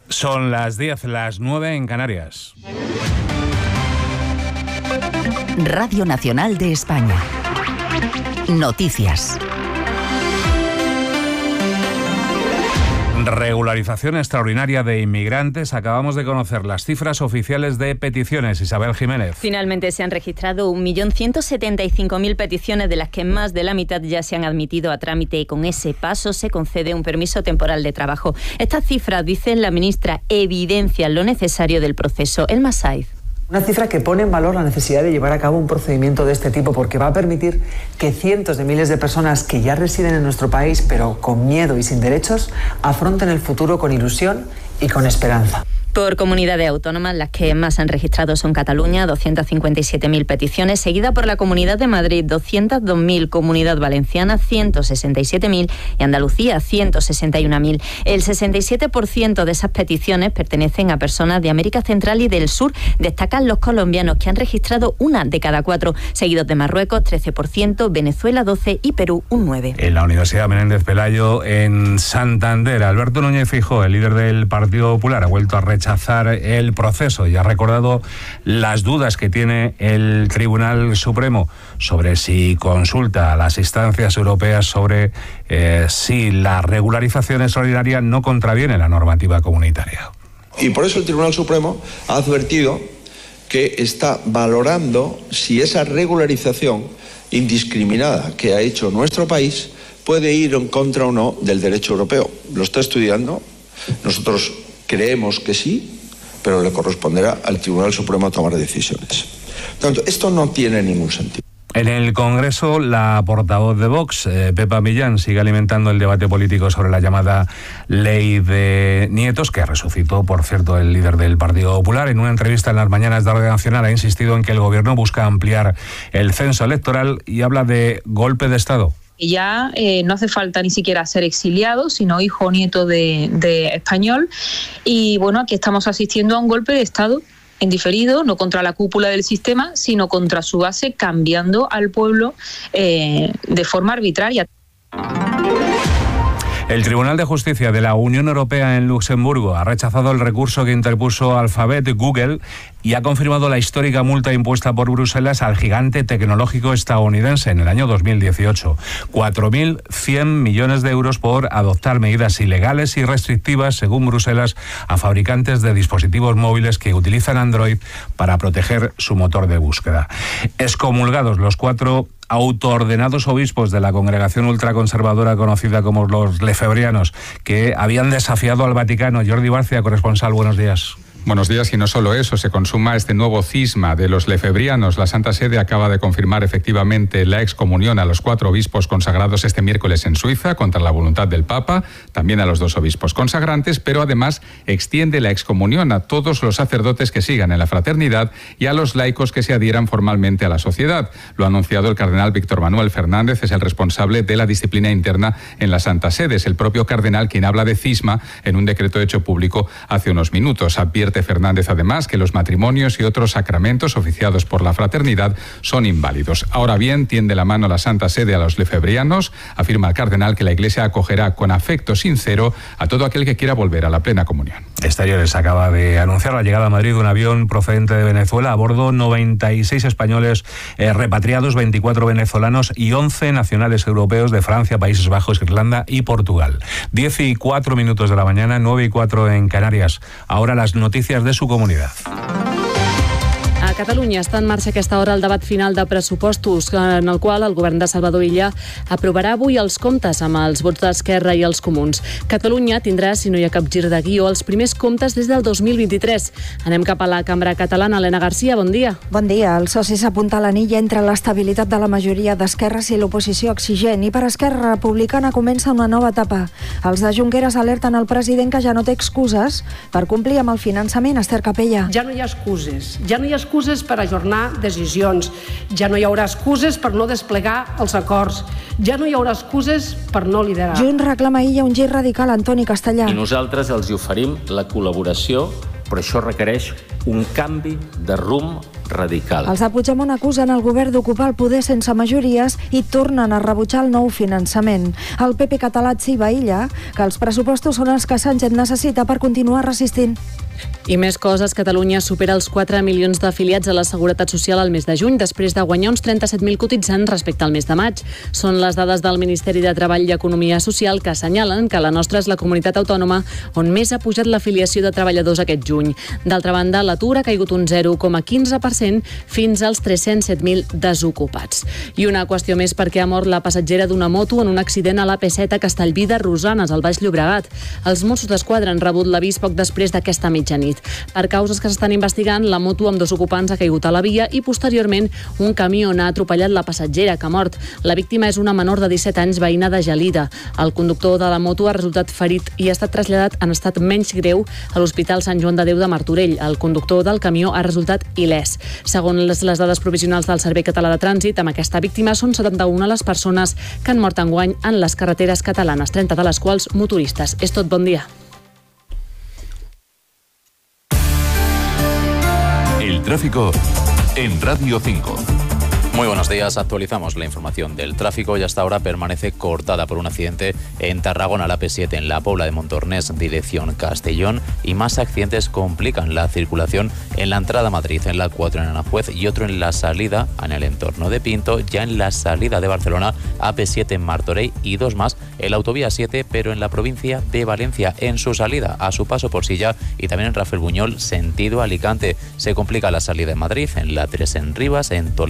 Son las 10, las 9 en Canarias. Radio Nacional de España. Noticias. Regularización extraordinaria de inmigrantes. Acabamos de conocer las cifras oficiales de peticiones. Isabel Jiménez. Finalmente se han registrado 1.175.000 peticiones, de las que más de la mitad ya se han admitido a trámite, y con ese paso se concede un permiso temporal de trabajo. Estas cifras, dice la ministra, evidencian lo necesario del proceso. Elma Saiz. Una cifra que pone en valor la necesidad de llevar a cabo un procedimiento de este tipo, porque va a permitir que cientos de miles de personas que ya residen en nuestro país, pero con miedo y sin derechos, afronten el futuro con ilusión y con esperanza. Por comunidades autónomas, las que más han registrado son Cataluña, 257.000 peticiones, seguida por la Comunidad de Madrid, 202.000, Comunidad Valenciana, 167.000 y Andalucía, 161.000. El 67% de esas peticiones pertenecen a personas de América Central y del Sur. Destacan los colombianos, que han registrado una de cada 4, seguidos de Marruecos, 13%, Venezuela, 12% y Perú, un 9%. En la Universidad Menéndez Pelayo, en Santander, Alberto Núñez Feijóo, el líder del Partido Popular, ha vuelto a rechazar el proceso y ha recordado las dudas que tiene el Tribunal Supremo sobre si consulta a las instancias europeas sobre si la regularización extraordinaria no contraviene la normativa comunitaria. Y por eso el Tribunal Supremo ha advertido que está valorando si esa regularización indiscriminada que ha hecho nuestro país puede ir en contra o no del derecho europeo. Lo está estudiando. Nosotros creemos que sí, pero le corresponderá al Tribunal Supremo tomar decisiones. Por tanto, esto no tiene ningún sentido. En el Congreso, la portavoz de Vox, Pepa Millán, sigue alimentando el debate político sobre la llamada Ley de Nietos, que resucitó, por cierto, el líder del Partido Popular. En una entrevista en las mañanas de Radio Nacional ha insistido en que el Gobierno busca ampliar el censo electoral y habla de golpe de Estado. Ya no hace falta ni siquiera ser exiliado, sino hijo o nieto de español. Y bueno, aquí estamos asistiendo a un golpe de Estado en diferido, no contra la cúpula del sistema, sino contra su base, cambiando al pueblo de forma arbitraria. El Tribunal de Justicia de la Unión Europea en Luxemburgo ha rechazado el recurso que interpuso Alphabet, Google, y ha confirmado la histórica multa impuesta por Bruselas al gigante tecnológico estadounidense en el año 2018. 4.100 millones de euros por adoptar medidas ilegales y restrictivas, según Bruselas, a fabricantes de dispositivos móviles que utilizan Android para proteger su motor de búsqueda. Excomulgados los 4 autoordenados obispos de la congregación ultraconservadora conocida como los lefebrianos, que habían desafiado al Vaticano. Jordi Barcia, corresponsal, buenos días. Buenos días, y no solo eso, se consuma este nuevo cisma de los lefebrianos. La Santa Sede acaba de confirmar efectivamente la excomunión a los 4 obispos consagrados este miércoles en Suiza, contra la voluntad del Papa, también a los 2 obispos consagrantes, pero además extiende la excomunión a todos los sacerdotes que sigan en la fraternidad y a los laicos que se adhieran formalmente a la sociedad. Lo ha anunciado el cardenal Víctor Manuel Fernández, es el responsable de la disciplina interna en la Santa Sede. Es el propio cardenal quien habla de cisma en un decreto hecho público hace unos minutos. Advierte Fernández además que los matrimonios y otros sacramentos oficiados por la fraternidad son inválidos. Ahora bien, tiende la mano la Santa Sede a los lefebrianos. Afirma el cardenal que la Iglesia acogerá con afecto sincero a todo aquel que quiera volver a la plena comunión. Exteriores acaba de anunciar la llegada a Madrid de un avión procedente de Venezuela. A bordo 96 españoles repatriados, 24 venezolanos y 11 nacionales europeos de Francia, Países Bajos, Irlanda y Portugal. 10:04 de la mañana, 9:04 en Canarias. Ahora las noticias de su comunidad. A Catalunya està en marxa a aquesta hora el debat final de pressupostos, en el qual el govern de Salvador Illa aprovarà avui els comptes amb els vots d'Esquerra i els Comuns. Catalunya tindrà, si no hi ha cap gir de guió, els primers comptes des del 2023. Anem cap a la cambra catalana. Elena Garcia, bon dia. Bon dia. El soci s'apunta a l'anilla entre l'estabilitat de la majoria d'esquerres i l'oposició exigent. I per Esquerra Republicana comença una nova etapa. Els de Junqueras alerten al president que ja no té excuses per complir amb el finançament. Esther Capella. Ja no hi ha excuses. Ja no hi ha excuses per ajornar decisions, ja no hi haurà excuses per no desplegar els acords, ja no hi haurà excuses per no liderar. Junts reclama Illa un gir radical. Antoni Castellà. I nosaltres els hi oferim la col·laboració, però això requereix un canvi de rumb radical. Els de Puigdemont acusen el govern d'ocupar el poder sense majories i tornen a rebutjar el nou finançament. El PP català xiva Illa que els pressupostos són els que Sánchez necessita per continuar resistint. I més coses, Catalunya supera els 4 milions d'afiliats a la Seguretat Social al mes de juny, després de guanyar uns 37.000 cotitzants respecte al mes de maig. Són les dades del Ministeri de Treball i Economia Social que assenyalen que la nostra és la comunitat autònoma on més ha pujat l'afiliació de treballadors aquest juny. D'altra banda, l'atur ha caigut un 0,15% fins als 307.000 desocupats. I una qüestió més perquè ha mort la passatgera d'una moto en un accident a l'AP7 a Castellví de Rosanes, al Baix Llobregat. Els Mossos d'Esquadra han rebut l'avís poc després d'aquesta mitjanit. Per causes que s'estan investigant, la moto amb dos ocupants ha caigut a la via i posteriorment un camió n'ha atropellat la passatgera, que ha mort. La víctima és una menor de 17 anys, veïna de Gelida. El conductor de la moto ha resultat ferit i ha estat traslladat en estat menys greu a l'Hospital Sant Joan de Déu de Martorell. El conductor del camió ha resultat il·lès. Segons les dades provisionals del Servei Català de Trànsit, amb aquesta víctima són 71 les persones que han mort enguany en les carreteres catalanes, 30 de les quals motoristes. És tot, bon dia. El tráfico en Radio 5. Muy buenos días, actualizamos la información del tráfico y hasta ahora permanece cortada por un accidente en Tarragona, la AP7 en la Pobla de Montornés, dirección Castellón, y más accidentes complican la circulación en la entrada a Madrid, en la 4 en Aranjuez y otro en la salida en el entorno de Pinto, ya en la salida de Barcelona, AP7 en Martorell y dos más en la autovía 7, pero en la provincia de Valencia, en su salida a su paso por Silla y también en Rafael Buñol, sentido Alicante. Se complica la salida en Madrid, en la 3 en Rivas, en Toledo